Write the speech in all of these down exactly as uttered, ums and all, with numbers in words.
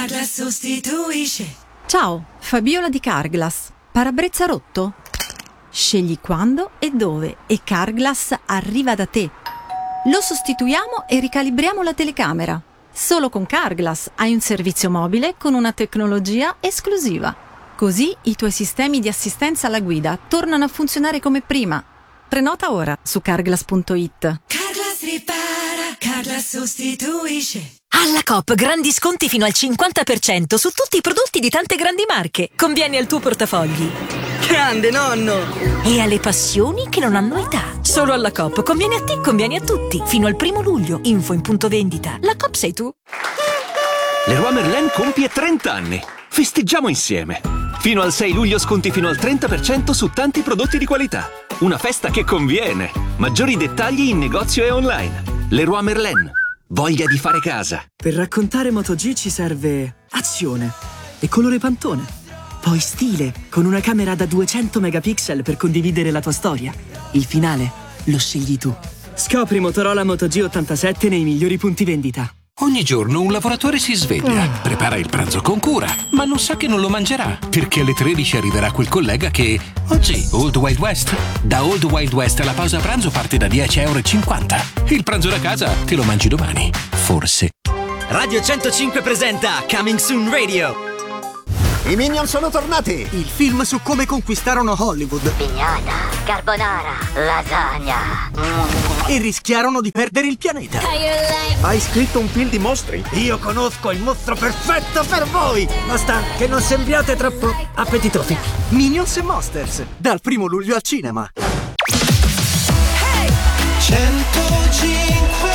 Carglass sostituisce. Ciao, Fabiola di Carglass. Parabrezza rotto? Scegli quando e dove e Carglass arriva da te. Lo sostituiamo e ricalibriamo la telecamera. Solo con Carglass hai un servizio mobile con una tecnologia esclusiva. Così i tuoi sistemi di assistenza alla guida tornano a funzionare come prima. Prenota ora su carglass punto it. Carglass ripara, Carglass sostituisce. Alla Coop grandi sconti fino al cinquanta per cento su tutti i prodotti di tante grandi marche. Conviene al tuo portafogli. Grande nonno! E alle passioni che non hanno età. Solo alla Coop conviene a te, conviene a tutti. Fino al primo luglio. Info in punto vendita. La Coop sei tu. Leroy Merlin compie trenta anni. Festeggiamo insieme. Fino al sei luglio sconti fino al trenta per cento su tanti prodotti di qualità. Una festa che conviene. Maggiori dettagli in negozio e online. Leroy Merlin. Voglia di fare casa. Per raccontare MotoG ci serve azione e colore Pantone. Poi stile, con una camera da duecento megapixel per condividere la tua storia. Il finale lo scegli tu. Scopri Motorola Moto G ottantasette nei migliori punti vendita. Ogni giorno un lavoratore si sveglia, prepara il pranzo con cura, ma non sa che non lo mangerà, perché alle tredici arriverà quel collega che... Oggi, Old Wild West. Da Old Wild West la pausa pranzo parte da dieci e cinquanta euro. Il pranzo da casa te lo mangi domani. Forse. Radio centocinque presenta Coming Soon Radio. I Minion sono tornati! Il film su come conquistarono Hollywood. Pignata, carbonara, lasagna. E rischiarono di perdere il pianeta. Hai scritto un film di mostri? Io conosco il mostro perfetto per voi! Basta che non sembriate troppo appetitosi. Minions e Monsters, dal primo luglio al cinema. Hey! centocinque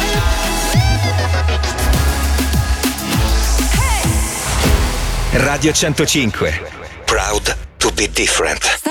Radio centocinque. Proud to be different.